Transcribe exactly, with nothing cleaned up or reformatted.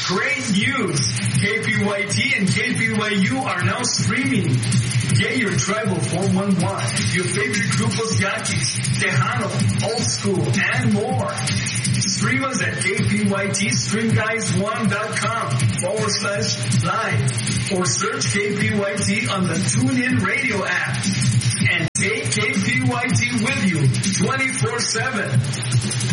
Great news! K P Y T and K P Y U are now streaming. Get your tribal four one one, your favorite grupos yaquis, Tejano, Old School, and more. Stream us at kpytstreamguys1.com forward slash live or search K P Y T on the TuneIn Radio app. And take K P Y T with you twenty-four seven.